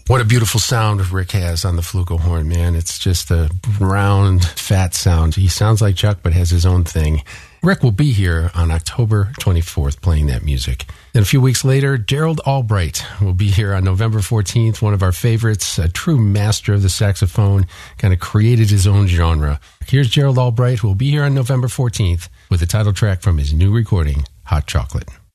What a beautiful sound Rick has on the flugelhorn, man. It's just a round, fat sound. He sounds like Chuck, but has his own thing. Rick will be here on October 24th playing that music. Then a few weeks later, Gerald Albright will be here on November 14th, one of our favorites, a true master of the saxophone, kind of created his own genre. Here's Gerald Albright, who will be here on November 14th with the title track from his new recording, Hot Chocolate.